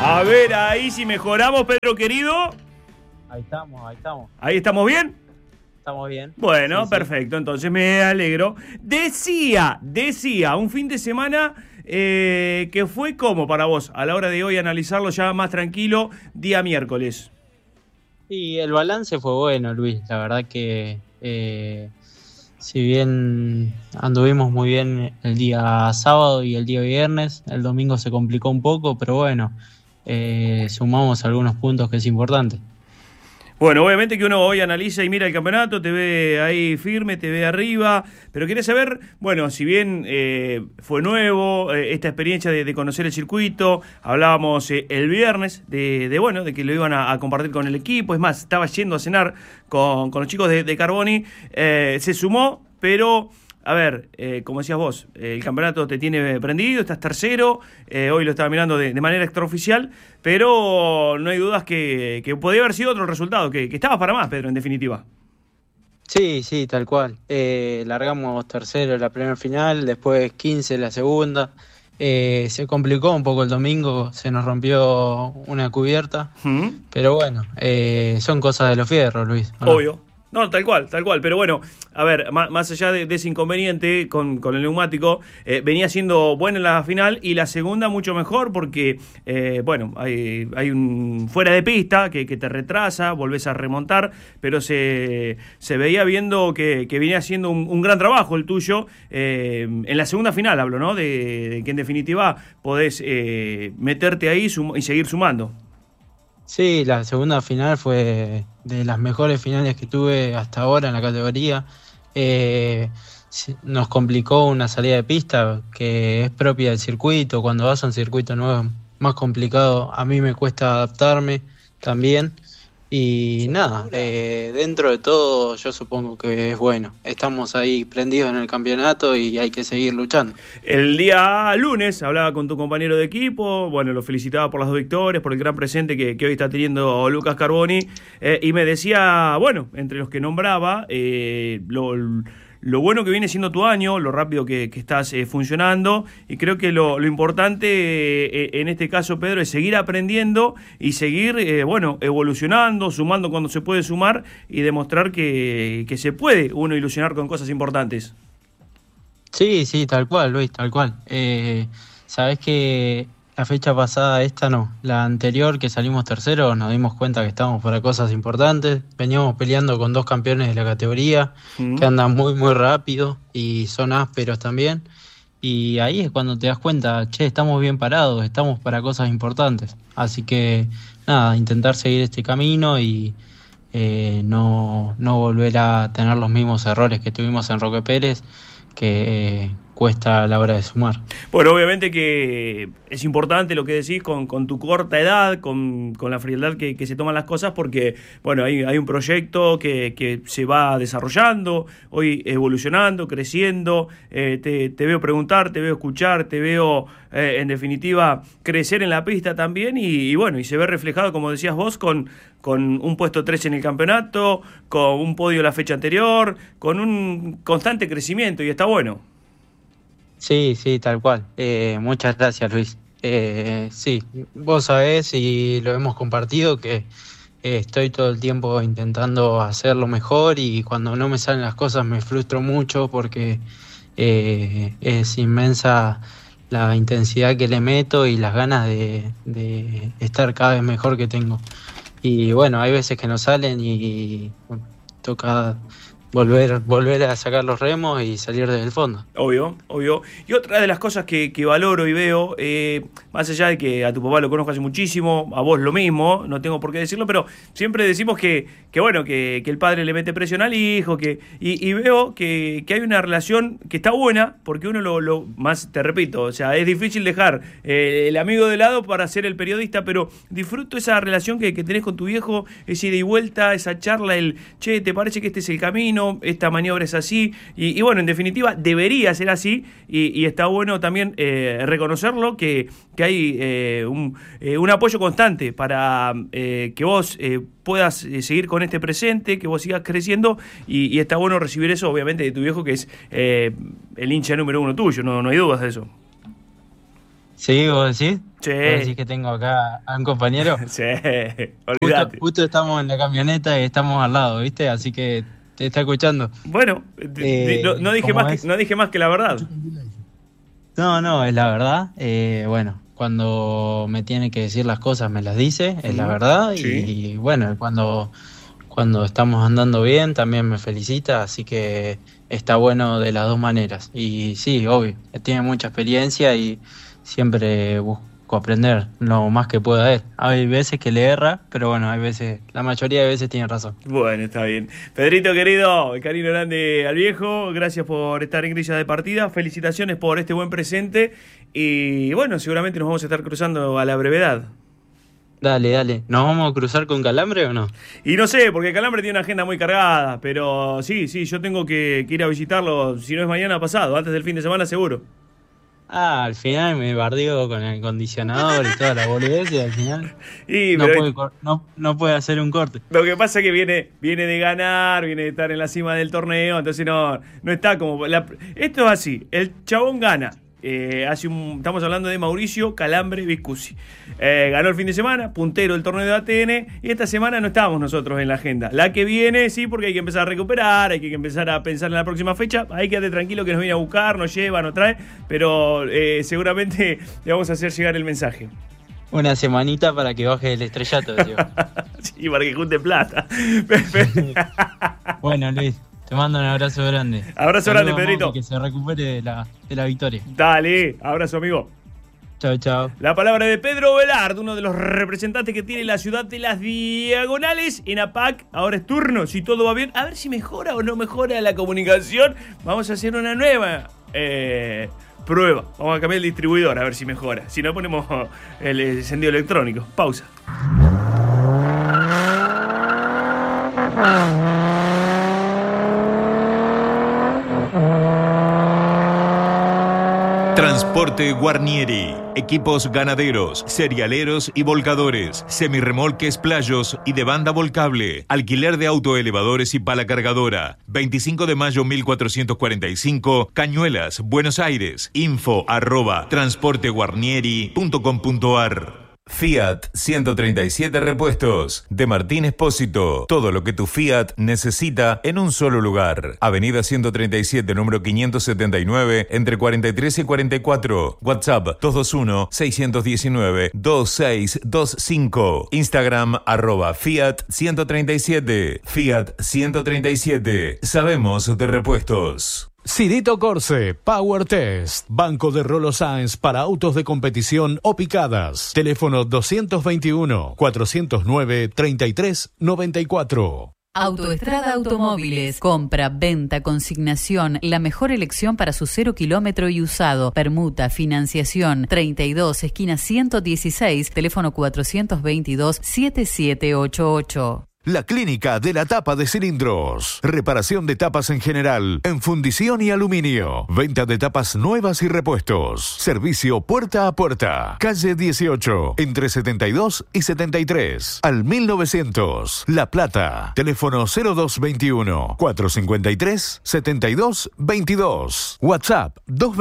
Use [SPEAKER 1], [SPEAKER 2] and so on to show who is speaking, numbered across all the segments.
[SPEAKER 1] A ver, ahí si mejoramos, Pedro querido.
[SPEAKER 2] Ahí estamos, ahí estamos.
[SPEAKER 1] ¿Ahí estamos bien?
[SPEAKER 2] Estamos bien.
[SPEAKER 1] Bueno,
[SPEAKER 2] Sí,
[SPEAKER 1] perfecto, entonces me alegro. Decía, un fin de semana que fue como para vos, a la hora de hoy analizarlo ya más tranquilo, día miércoles.
[SPEAKER 2] Y el balance fue bueno, Luis. La verdad que si bien anduvimos muy bien el día sábado y el día viernes, el domingo se complicó un poco, pero bueno, sumamos algunos puntos que es importante.
[SPEAKER 1] Bueno, obviamente que uno hoy analiza y mira el campeonato, te ve ahí firme, te ve arriba, pero quería saber, bueno, si bien fue nuevo esta experiencia de conocer el circuito, hablábamos el viernes de que lo iban a compartir con el equipo, es más, estaba yendo a cenar con los chicos de Carboni, se sumó, pero... A ver, como decías vos, el campeonato te tiene prendido, estás tercero, hoy lo estaba mirando de manera extraoficial, pero no hay dudas que podía haber sido otro resultado, que estabas para más, Pedro, en definitiva.
[SPEAKER 2] Sí, tal cual. Largamos tercero la primera final, después 15 la segunda. Se complicó un poco el domingo, se nos rompió una cubierta, pero bueno, son cosas de los fierros, Luis.
[SPEAKER 1] Obvio. No, tal cual, pero bueno, a ver, más allá de ese inconveniente con el neumático, venía siendo buena la final y la segunda mucho mejor porque, hay un fuera de pista que te retrasa, volvés a remontar, pero se veía viendo que venía haciendo un gran trabajo el tuyo, en la segunda final hablo, ¿no? De que en definitiva podés meterte ahí y seguir sumando.
[SPEAKER 2] Sí, la segunda final fue de las mejores finales que tuve hasta ahora en la categoría. Nos complicó una salida de pista que es propia del circuito. Cuando vas a un circuito nuevo es más complicado. A mí me cuesta adaptarme también. Y nada, dentro de todo yo supongo que es bueno. Estamos ahí prendidos en el campeonato y hay que seguir luchando.
[SPEAKER 1] El día lunes hablaba con tu compañero de equipo, bueno, lo felicitaba por las 2 victorias, por el gran presente que hoy está teniendo Lucas Carboni, y me decía, bueno, entre los que nombraba, lo bueno que viene siendo tu año, lo rápido que estás funcionando, y creo que lo importante en este caso, Pedro, es seguir aprendiendo y seguir, evolucionando, sumando cuando se puede sumar y demostrar que se puede uno ilusionar con cosas importantes.
[SPEAKER 2] Sí, tal cual, Luis, tal cual. Sabés que la fecha pasada, la anterior que salimos tercero, nos dimos cuenta que estábamos para cosas importantes. Veníamos peleando con 2 campeones de la categoría que andan muy, muy rápido y son ásperos también. Y ahí es cuando te das cuenta, estamos bien parados, estamos para cosas importantes. Así que, nada, intentar seguir este camino y no volver a tener los mismos errores que tuvimos en Roque Pérez, que cuesta a la hora de sumar.
[SPEAKER 1] Bueno, obviamente que es importante lo que decís con tu corta edad, con la frialdad que se toman las cosas, porque bueno, hay un proyecto que se va desarrollando, hoy evolucionando, creciendo, te veo preguntar, te veo escuchar, te veo en definitiva crecer en la pista también y bueno, y se ve reflejado, como decías vos, con un puesto 3 en el campeonato, con un podio la fecha anterior, con un constante crecimiento y está bueno.
[SPEAKER 2] Sí, tal cual. Muchas gracias, Luis. Sí, vos sabés y lo hemos compartido que estoy todo el tiempo intentando hacerlo mejor y cuando no me salen las cosas me frustro mucho porque es inmensa la intensidad que le meto y las ganas de estar cada vez mejor que tengo. Y bueno, hay veces que no salen y bueno, toca volver a sacar los remos y salir desde el fondo.
[SPEAKER 1] Obvio. Y otra de las cosas que valoro y veo, más allá de que a tu papá lo conozco hace muchísimo, a vos lo mismo, no tengo por qué decirlo, pero siempre decimos que el padre le mete presión al hijo, y veo que hay una relación que está buena, porque uno lo más, te repito, o sea, es difícil dejar el amigo de lado para ser el periodista, pero disfruto esa relación que tenés con tu viejo, ese ida y vuelta, esa charla, ¿te parece que este es el camino? Esta maniobra es así, y bueno, en definitiva debería ser así, y está bueno también reconocerlo, que hay un apoyo constante para que vos puedas seguir con este presente, que vos sigas creciendo, y está bueno recibir eso obviamente de tu viejo, que es el hincha número 1 tuyo, no hay dudas de eso.
[SPEAKER 2] ¿Sí? ¿Vos decís?
[SPEAKER 1] Sí.
[SPEAKER 2] ¿Vos decís que tengo acá a un compañero?
[SPEAKER 1] Sí,
[SPEAKER 2] Justo,
[SPEAKER 1] olvídate.
[SPEAKER 2] justo estamos en la camioneta y estamos al lado, ¿viste? Así que te está escuchando.
[SPEAKER 1] Bueno, no dije
[SPEAKER 2] ¿Cómo
[SPEAKER 1] más que,
[SPEAKER 2] es?
[SPEAKER 1] no dije más que la verdad.
[SPEAKER 2] No, no, es la verdad. Bueno, cuando me tiene que decir las cosas me las dice, es la verdad.
[SPEAKER 1] Sí.
[SPEAKER 2] Y bueno, cuando estamos andando bien también me felicita, así que está bueno de las dos maneras. Y sí, obvio, tiene mucha experiencia y siempre busco aprender lo más que pueda de él. Hay veces que le erra, pero bueno, hay veces, la mayoría de veces tiene razón.
[SPEAKER 1] Bueno, está bien. Pedrito, querido, cariño grande al viejo. Gracias por estar en grilla de partida. Felicitaciones por este buen presente. Y bueno, seguramente nos vamos a estar cruzando a la brevedad.
[SPEAKER 2] Dale, dale. ¿Nos vamos a cruzar con Calambre o no?
[SPEAKER 1] Y no sé, porque Calambre tiene una agenda muy cargada. Pero sí, yo tengo que ir a visitarlo. Si no es mañana, pasado. Antes del fin de semana, seguro.
[SPEAKER 2] Ah, al final me bardeo con el acondicionador y toda la boludez y al final
[SPEAKER 1] Y,
[SPEAKER 2] no
[SPEAKER 1] pero
[SPEAKER 2] puede, no puede hacer un corte.
[SPEAKER 1] lo que pasa es que viene de ganar, viene de estar en la cima del torneo, entonces no está como... esto es así, el chabón gana. Estamos hablando de Mauricio Calambre Viscusi. Ganó el fin de semana, puntero del torneo de ATN, y esta semana no estábamos nosotros en la agenda. La que viene, sí, porque hay que empezar a recuperar, hay que empezar a pensar en la próxima fecha. Ahí quédate tranquilo que nos viene a buscar, nos lleva, nos trae, pero seguramente le vamos a hacer llegar el mensaje.
[SPEAKER 2] Una semanita para que baje el estrellato, tío.
[SPEAKER 1] Sí, para que junte plata.
[SPEAKER 2] Bueno, Luis, te mando un abrazo grande.
[SPEAKER 1] Abrazo
[SPEAKER 2] Saludos
[SPEAKER 1] grande,
[SPEAKER 2] a
[SPEAKER 1] Pedrito.
[SPEAKER 2] Mauri, que se recupere de la victoria.
[SPEAKER 1] Dale, abrazo, amigo.
[SPEAKER 2] Chao, chao.
[SPEAKER 1] La palabra de Pedro Velarde, uno de los representantes que tiene la ciudad de las diagonales en APAC. Ahora es turno, si todo va bien. A ver si mejora o no mejora la comunicación. Vamos a hacer una nueva prueba. Vamos a cambiar el distribuidor a ver si mejora. Si no, ponemos el encendido electrónico. Pausa.
[SPEAKER 3] Transporte Guarnieri. Equipos ganaderos, cerealeros y volcadores, semirremolques playos y de banda volcable. Alquiler de autoelevadores y pala cargadora. 25 de mayo 1445, Cañuelas, Buenos Aires. info@transporteguarnieri.com.ar. Fiat 137 Repuestos, de Martín Espósito. Todo lo que tu Fiat necesita en un solo lugar. Avenida 137, número 579, entre 43 y 44. WhatsApp 221-619-2625. Instagram @Fiat 137. Fiat 137. Sabemos de repuestos.
[SPEAKER 4] Sidito Corse, Power Test, Banco de Rolo Sáenz para autos de competición o picadas. Teléfono 221-409-3394.
[SPEAKER 5] Autoestrada Automóviles. Compra, venta, consignación. La mejor elección para su 0 kilómetro y usado. Permuta, financiación. 32, esquina 116, teléfono 422-7788.
[SPEAKER 4] La Clínica de la Tapa de Cilindros. Reparación de tapas en general, en fundición y aluminio. Venta de tapas nuevas y repuestos. Servicio puerta a puerta. Calle 18, entre 72 y 73. Al 1900. La Plata. Teléfono 0221-453-7222. WhatsApp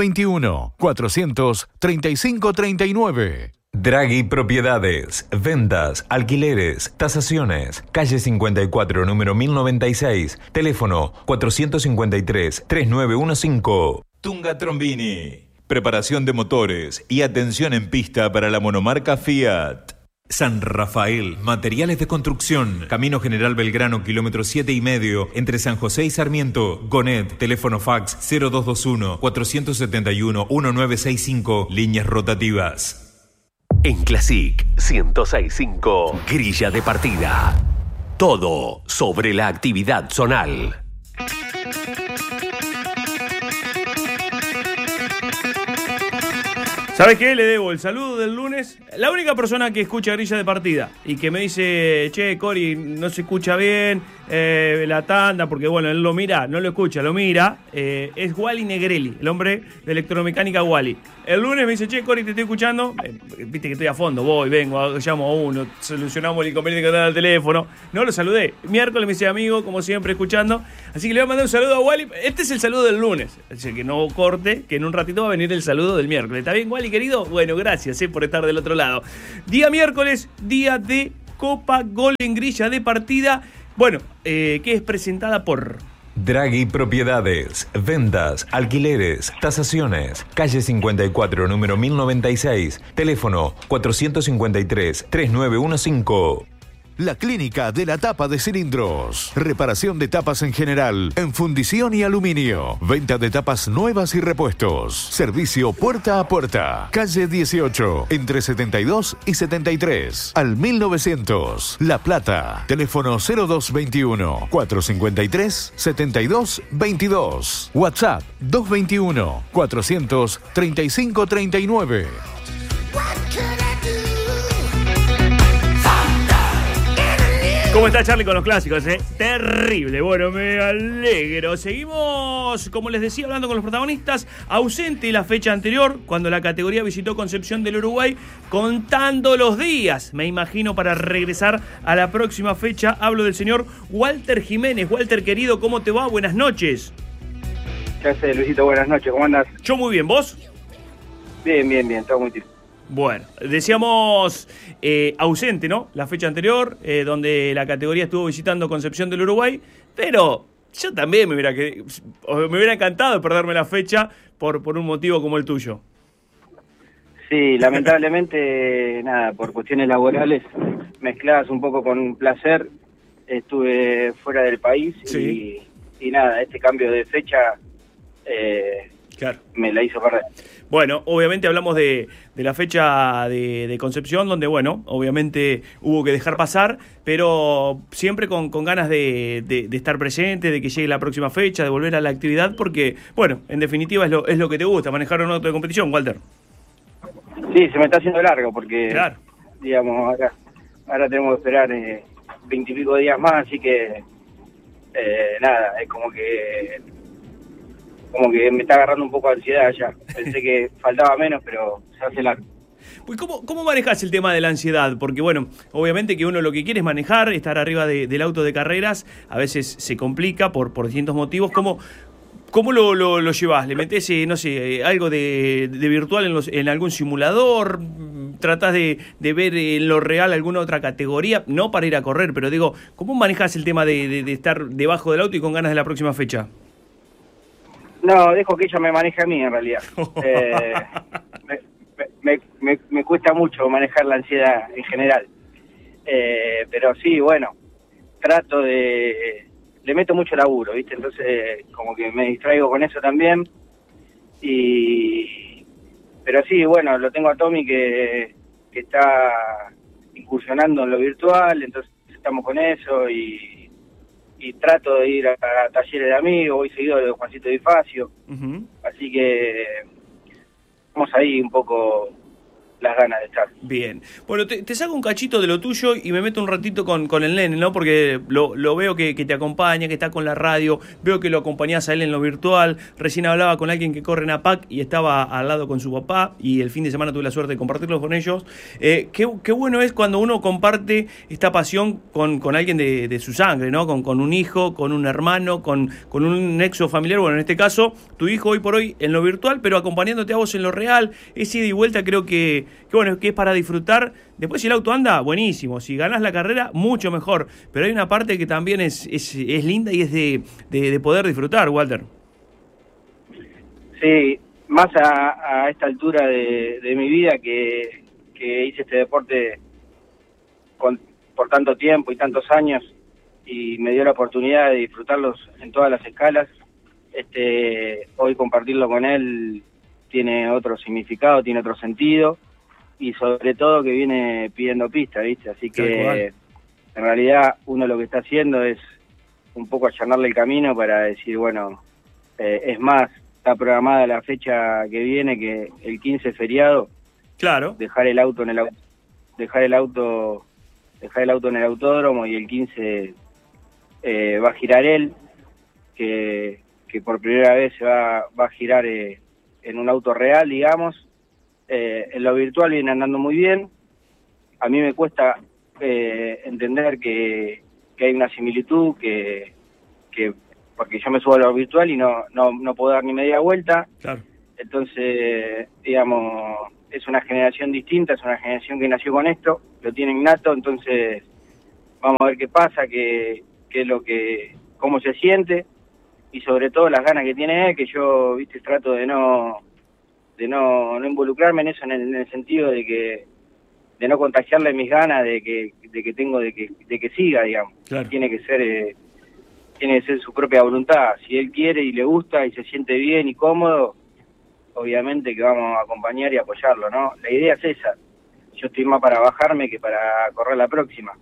[SPEAKER 4] 221-400-3539.
[SPEAKER 3] Draghi Propiedades, ventas, alquileres, tasaciones. Calle 54, número 1096. Teléfono 453-3915. Tunga Trombini. Preparación de motores y atención en pista para la monomarca Fiat. San Rafael, materiales de construcción. Camino General Belgrano, kilómetro 7,5, entre San José y Sarmiento. Gonet, teléfono fax 0221-471-1965, líneas rotativas.
[SPEAKER 6] En Classic 106.5, grilla de partida. Todo sobre la actividad zonal.
[SPEAKER 1] ¿Sabes qué? Le debo el saludo del lunes. La única persona que escucha grilla de partida y que me dice, che, Cori, no se escucha bien, la tanda, porque bueno, él lo mira, no lo escucha, lo mira. Es Wally Negrelli, el hombre de electromecánica Wally. El lunes me dice, che, Cori, te estoy escuchando. Viste que estoy a fondo, voy, vengo, llamo a uno, solucionamos el inconveniente que está al teléfono. No lo saludé. Miércoles me dice, amigo, como siempre, escuchando. Así que le voy a mandar un saludo a Wally. Este es el saludo del lunes. Así que no corte, que en un ratito va a venir el saludo del miércoles. ¿Está bien, Wally, querido? Bueno, gracias por estar del otro lado. Día miércoles, día de Copa Gol en Grilla de Partida. Bueno, que es presentada por
[SPEAKER 3] Draghi Propiedades, ventas, alquileres, tasaciones, calle 54, número 1096, teléfono 453-3915.
[SPEAKER 4] La Clínica de la Tapa de Cilindros. Reparación de tapas en general, en fundición y aluminio. Venta de tapas nuevas y repuestos. Servicio puerta a puerta. Calle 18, entre 72 y 73. Al 1900. La Plata. Teléfono 0221-453-7222. WhatsApp 221-435-39.
[SPEAKER 1] ¿Cómo está Charlie con los clásicos? Terrible. Bueno, me alegro. Seguimos, como les decía, hablando con los protagonistas. Ausente la fecha anterior, cuando la categoría visitó Concepción del Uruguay, contando los días, me imagino, para regresar a la próxima fecha. Hablo del señor Walter Jiménez. Walter, querido, ¿cómo te va? Buenas noches.
[SPEAKER 7] ¿Qué haces, Luisito? Buenas noches. ¿Cómo andas?
[SPEAKER 1] Yo muy bien. ¿Vos?
[SPEAKER 7] Bien. Todo muy bien.
[SPEAKER 1] Bueno, decíamos ausente, ¿no? La fecha anterior, donde la categoría estuvo visitando Concepción del Uruguay, pero yo también me hubiera encantado perderme la fecha por un motivo como el tuyo.
[SPEAKER 7] Sí, lamentablemente, nada, por cuestiones laborales, mezcladas un poco con placer, estuve fuera del país.
[SPEAKER 1] Sí.
[SPEAKER 7] Y nada, este cambio de fecha
[SPEAKER 1] claro,
[SPEAKER 7] me la hizo perder.
[SPEAKER 1] Bueno, obviamente hablamos de la fecha de Concepción, donde, bueno, obviamente hubo que dejar pasar, pero siempre con ganas de estar presente, de que llegue la próxima fecha, de volver a la actividad, porque, bueno, en definitiva es lo que te gusta, manejar un auto de competición, Walter.
[SPEAKER 7] Sí, se me está haciendo largo, porque,
[SPEAKER 1] claro,
[SPEAKER 7] digamos, ahora tenemos que esperar 20 y pico días más, así que, nada, es como que me está agarrando un poco de ansiedad ya. Pensé que faltaba menos, pero se hace largo.
[SPEAKER 1] Pues ¿cómo manejas el tema de la ansiedad? Porque, bueno, obviamente que uno lo que quiere es manejar, estar arriba del auto de carreras. A veces se complica por distintos motivos. ¿Cómo lo llevas? ¿Le metés, no sé, algo de virtual en algún simulador? ¿Tratás de ver en lo real alguna otra categoría? No para ir a correr, pero digo, ¿cómo manejas el tema de estar debajo del auto y con ganas de la próxima fecha?
[SPEAKER 7] No, dejo que ella me maneje a mí, en realidad. Me cuesta mucho manejar la ansiedad en general. Pero sí, bueno, trato de... Le meto mucho laburo, ¿viste? Entonces, como que me distraigo con eso también. Pero sí, bueno, lo tengo a Tommy que está incursionando en lo virtual, entonces estamos con eso y trato de ir a talleres de amigos, voy seguido de Juancito Di Facio.
[SPEAKER 1] Uh-huh.
[SPEAKER 7] Así que vamos ahí un poco las ganas de estar.
[SPEAKER 1] Bien. Bueno, te saco un cachito de lo tuyo y me meto un ratito con el nene, ¿no? Porque lo veo que te acompaña, que está con la radio, veo que lo acompañás a él en lo virtual. Recién hablaba con alguien que corre en APAC y estaba al lado con su papá y el fin de semana tuve la suerte de compartirlo con ellos. Qué bueno es cuando uno comparte esta pasión con alguien de su sangre, ¿no? Con un hijo, con un hermano, con un nexo familiar. Bueno, en este caso, tu hijo hoy por hoy en lo virtual, pero acompañándote a vos en lo real. Ese ida y vuelta creo que bueno, que es para disfrutar. Después, si el auto anda, buenísimo. Si ganás la carrera, mucho mejor. Pero hay una parte que también es linda y es de poder disfrutar, Walter.
[SPEAKER 7] Sí, más a esta altura de mi vida que hice este deporte por tanto tiempo y tantos años y me dio la oportunidad de disfrutarlos en todas las escalas. Hoy compartirlo con él tiene otro significado, tiene otro sentido. Y sobre todo que viene pidiendo pista, ¿viste? Así que en realidad uno lo que está haciendo es un poco allanarle el camino para decir, bueno, es más, está programada la fecha que viene, que el 15 es feriado.
[SPEAKER 1] Claro.
[SPEAKER 7] Dejar el auto en el autódromo y el 15 va a girar él, que por primera vez se va a girar en un auto real, digamos. En lo virtual viene andando muy bien. A mí me cuesta entender que hay una similitud, que porque yo me subo a lo virtual y no puedo dar ni media vuelta.
[SPEAKER 1] Claro.
[SPEAKER 7] Entonces, digamos, es una generación distinta, es una generación que nació con esto, lo tiene innato, entonces vamos a ver qué pasa, qué es lo que, cómo se siente, y sobre todo las ganas que tiene él, que yo, viste, trato de no involucrarme en eso, en el sentido de no contagiarle mis ganas de que tengo de que siga, digamos.
[SPEAKER 1] Claro.
[SPEAKER 7] Tiene que ser su propia voluntad. Si él quiere y le gusta y se siente bien y cómodo, obviamente que vamos a acompañar y apoyarlo, ¿no? La idea es esa. Yo estoy más para bajarme que para correr la próxima.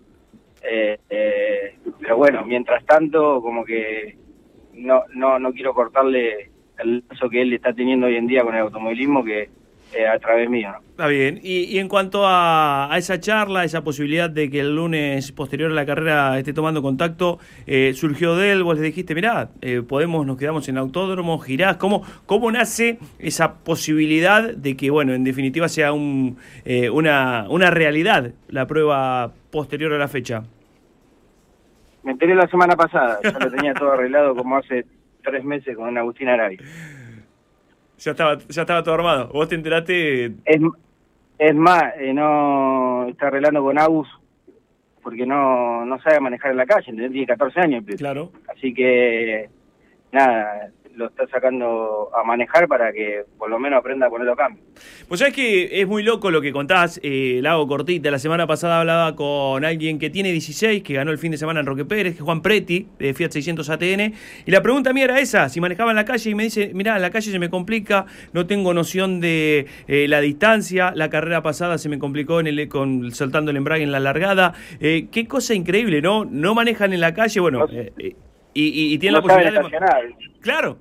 [SPEAKER 7] Pero bueno, mientras tanto, como que no quiero cortarle el lazo que él está teniendo hoy en día con el automovilismo, que a través mío, ¿no?
[SPEAKER 1] Está bien. Y en cuanto a esa charla, esa posibilidad de que el lunes posterior a la carrera esté tomando contacto, surgió de él, vos le dijiste, mirá, nos quedamos en autódromo, girás, ¿cómo nace esa posibilidad de que, bueno, en definitiva sea una realidad la prueba posterior a la fecha?
[SPEAKER 7] Me enteré la semana pasada, ya lo tenía todo arreglado como hace 3 meses con Agustín Arabia.
[SPEAKER 1] Ya estaba todo armado. ¿Vos te enteraste?
[SPEAKER 7] Es más, no está arreglando con Agus porque no sabe manejar en la calle, tiene 14 años.
[SPEAKER 1] Claro.
[SPEAKER 7] Así que, nada, lo está sacando a manejar para que por lo menos aprenda a ponerlo a cambio.
[SPEAKER 1] Pues sabés que es muy loco lo que contás, la hago cortita. La semana pasada hablaba con alguien que tiene 16, que ganó el fin de semana en Roque Pérez, que es Juan Preti, de Fiat 600 ATN, y la pregunta mía era esa, si manejaba en la calle, y me dice, mirá, en la calle se me complica, no tengo noción de la distancia, la carrera pasada se me complicó soltando el embrague en la largada, qué cosa increíble, ¿no? No manejan en la calle, bueno... Y tiene la posibilidad de
[SPEAKER 7] estacionar.
[SPEAKER 1] Claro.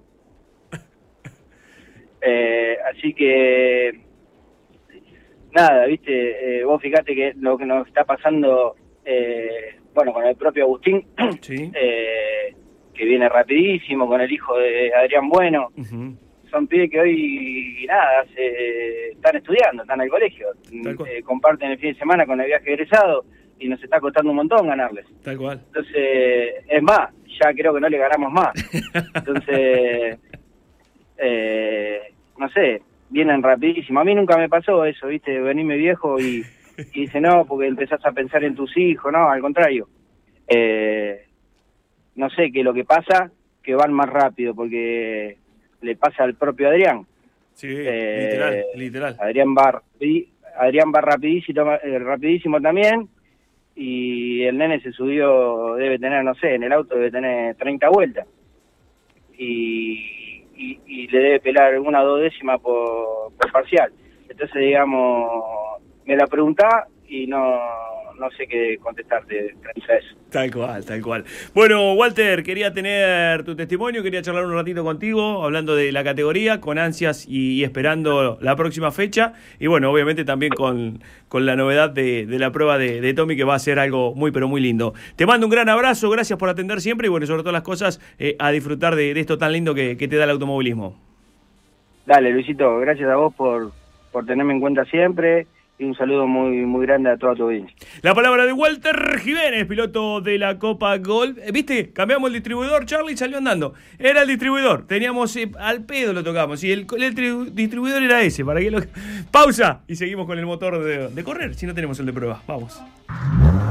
[SPEAKER 7] Así que nada, viste, vos fijate que lo que nos está pasando, bueno, con el propio Agustín,
[SPEAKER 1] sí.
[SPEAKER 7] Que viene rapidísimo, con el hijo de Adrián Bueno.
[SPEAKER 1] Uh-huh.
[SPEAKER 7] Son pibes que hoy, nada, están estudiando, están al colegio, comparten el fin de semana con el viaje egresado, y nos está costando un montón ganarles.
[SPEAKER 1] Tal cual.
[SPEAKER 7] Entonces, es más, ya creo que no le ganamos más. Entonces, no sé, vienen rapidísimo. A mí nunca me pasó eso, ¿viste? Venirme viejo y dice, no, porque empezás a pensar en tus hijos, no, al contrario. No sé qué es lo que pasa, que van más rápido, porque le pasa al propio Adrián.
[SPEAKER 1] Sí, literal.
[SPEAKER 7] Adrián va rapidísimo también. Y el nene se subió, debe tener, no sé, en el auto debe tener 30 vueltas. Y le debe pelar 1 o 2 décimas por parcial. Entonces, digamos, me la preguntá y no sé qué contestarte frente a eso.
[SPEAKER 1] Tal cual. Bueno, Walter, quería tener tu testimonio, quería charlar un ratito contigo, hablando de la categoría, con ansias y esperando la próxima fecha. Y bueno, obviamente también con la novedad de la prueba de Tommy, que va a ser algo muy, pero muy lindo. Te mando un gran abrazo, gracias por atender siempre y bueno, sobre todas las cosas, a disfrutar de esto tan lindo que te da el automovilismo.
[SPEAKER 7] Dale, Luisito, gracias a vos por tenerme en cuenta siempre. Y un saludo muy muy grande a toda tu audiencia.
[SPEAKER 1] La palabra de Walter Jiménez, piloto de la Copa Golf. ¿Viste? Cambiamos el distribuidor, Charlie salió andando. Era el distribuidor. Teníamos, al pedo lo tocamos. Y el distribuidor era ese. ¿Para qué Pausa. Y seguimos con el motor de correr, si no tenemos el de prueba. Vamos.